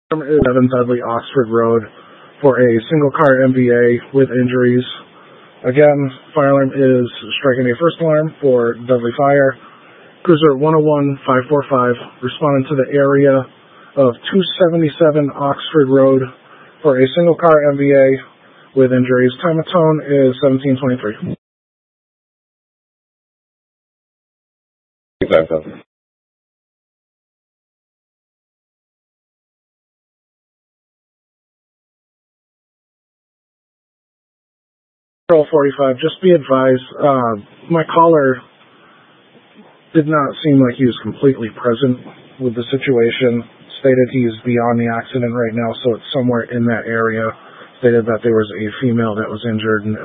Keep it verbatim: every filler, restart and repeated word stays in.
is seven Dudley Oxford Road for a single car M V A with injuries. Again, fire alarm is striking a first alarm for Dudley Fire. Cruiser one oh one five four five responding to the area of two seventy-seven Oxford Road for a single car M V A with injuries. Time of tone is seventeen twenty-three. Exactly. Control forty-five, just be advised, uh, my caller did not seem like he was completely present with the situation. Stated he's beyond the accident right now, so it's somewhere in that area. Stated that there was a female that was injured and